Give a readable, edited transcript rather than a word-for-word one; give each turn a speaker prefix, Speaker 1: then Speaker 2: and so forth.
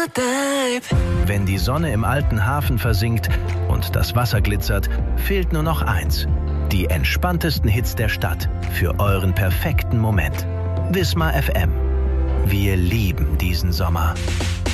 Speaker 1: Wenn die Sonne im alten Hafen versinkt und das Wasser glitzert, fehlt nur noch eins. Die entspanntesten Hits der Stadt für euren perfekten Moment. Wismar FM. Wir lieben diesen Sommer.